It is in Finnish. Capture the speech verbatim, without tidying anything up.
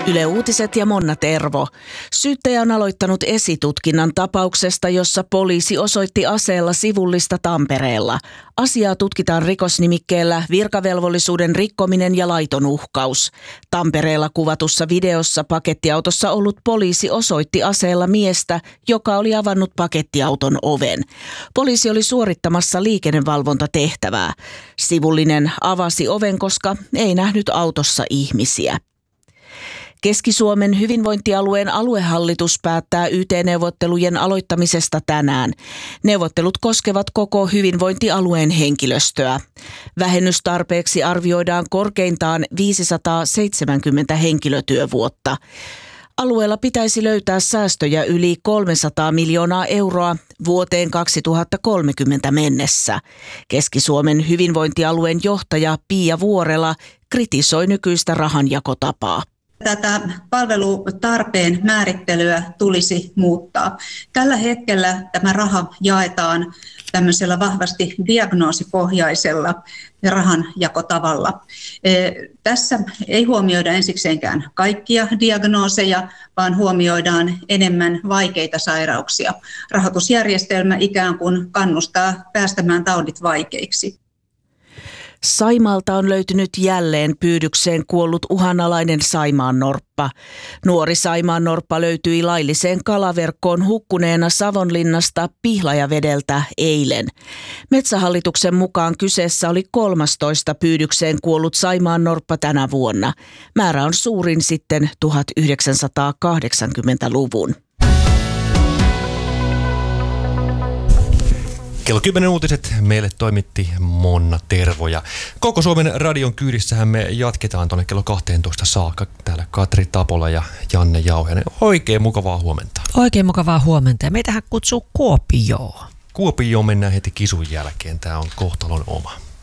Yle Uutiset ja Monna Tervo. Syyttäjä on aloittanut esitutkinnan tapauksesta, jossa poliisi osoitti aseella sivullista Tampereella. Asiaa tutkitaan rikosnimikkeellä virkavelvollisuuden rikkominen ja laiton uhkaus. Tampereella kuvatussa videossa pakettiautossa ollut poliisi osoitti aseella miestä, joka oli avannut pakettiauton oven. Poliisi oli suorittamassa liikennevalvontatehtävää. Sivullinen avasi oven, koska ei nähnyt autossa ihmisiä. Keski-Suomen hyvinvointialueen aluehallitus päättää Y T-neuvottelujen aloittamisesta tänään. Neuvottelut koskevat koko hyvinvointialueen henkilöstöä. Vähennystarpeeksi arvioidaan korkeintaan viisisataaseitsemänkymmentä henkilötyövuotta. Alueella pitäisi löytää säästöjä yli kolmesataa miljoonaa euroa vuoteen kaksituhattakolmekymmentä mennessä. Keski-Suomen hyvinvointialueen johtaja Pia Vuorela kritisoi nykyistä rahanjakotapaa. Tätä palvelutarpeen määrittelyä tulisi muuttaa. Tällä hetkellä tämä raha jaetaan tämmöisellä vahvasti diagnoosipohjaisella rahanjakotavalla. Tässä ei huomioida ensikseenkään kaikkia diagnooseja, vaan huomioidaan enemmän vaikeita sairauksia. Rahoitusjärjestelmä ikään kuin kannustaa päästämään taudit vaikeiksi. Saimalta on löytynyt jälleen pyydykseen kuollut uhanalainen saimaannorppa. Nuori saimaannorppa löytyi lailliseen kalaverkkoon hukkuneena Savonlinnasta Pihlajavedeltä eilen. Metsähallituksen mukaan kyseessä oli kolmastoista pyydykseen kuollut saimaannorppa tänä vuonna. Määrä on suurin sitten tuhatyhdeksänsataakahdeksankymmentäluvun. Kello kymmenen uutiset meille toimitti Monna Tervo ja koko Suomen radion kyydissähän me jatketaan tuonne kello kahteentoista saakka. Täällä Katri Tapola ja Janne Jauhiainen. Oikein mukavaa huomenta. Oikein mukavaa huomenta ja meitähän kutsuu Kuopioon. Kuopioon mennään heti kisun jälkeen. Tämä on kohtalon oma.